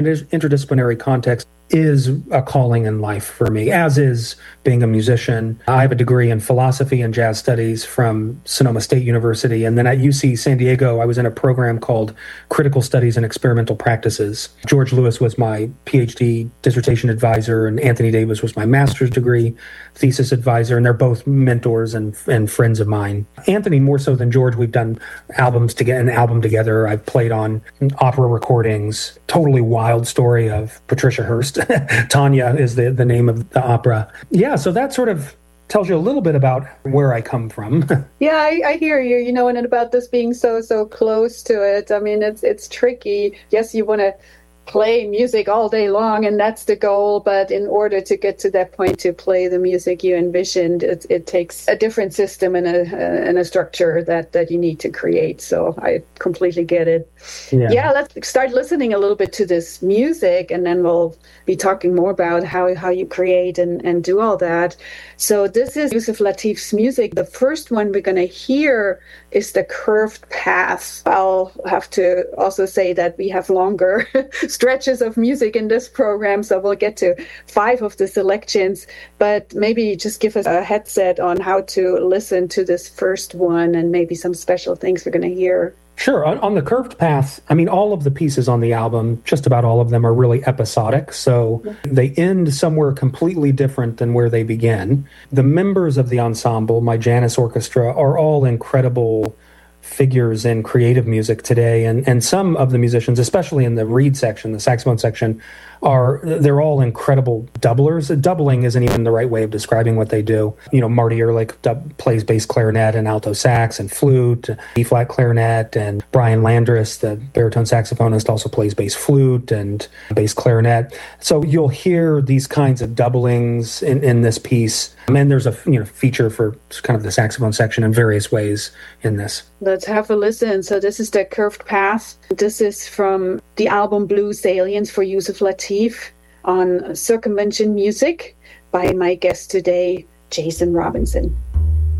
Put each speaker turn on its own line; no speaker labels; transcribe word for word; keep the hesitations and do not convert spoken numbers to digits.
Interdisciplinary context is a calling in life for me, as is being a musician. I have a degree in philosophy and jazz studies from Sonoma State University. And then at U C San Diego, I was in a program called Critical Studies and Experimental Practices. George Lewis was my PhD dissertation advisor, and Anthony Davis was my master's degree thesis advisor. And they're both mentors and, and friends of mine. Anthony, more so than George, we've done albums to get an album together. I've played on opera recordings. Totally wild story of Patricia Hearst. Tanya is the, the name of the opera. Yeah, so that sort of tells you a little bit about where I come from.
Yeah, I, I hear you, you know, and about this being so, so close to it. I mean, it's it's tricky. Yes, you want to play music all day long, and that's the goal. But in order to get to that point, to play the music you envisioned, it, it takes a different system and a, uh, and a structure that, that you need to create. So I completely get it. Yeah. yeah, let's start listening a little bit to this music, and then we'll be talking more about how, how you create and, and do all that. So this is Yusef Lateef's music. The first one we're going to hear is The Curved Path. I'll have to also say that we have longer stretches of music in this program, so we'll get to five of the selections, but maybe just give us a headset on how to listen to this first one and maybe some special things we're going to hear.
Sure. On, on The Curved Path, I mean, all of the pieces on the album, just about all of them are really episodic. So they end somewhere completely different than where they begin. The members of the ensemble, my Janus Orchestra, are all incredible figures in creative music today. And, and some of the musicians, especially in the reed section, the saxophone section, are, they're all incredible doublers. Doubling isn't even the right way of describing what they do. You know, Marty Ehrlich dub, plays bass clarinet and alto sax and flute, E-flat clarinet, and Brian Landris, the baritone saxophonist, also plays bass flute and bass clarinet. So you'll hear these kinds of doublings in, in this piece. And there's a you know feature for kind of the saxophone section in various ways in this.
Let's have a listen. So this is The Curved Path. This is from the album Blue Salience for Yusef Lateef on Circumvention Music by my guest today, Jason Robinson.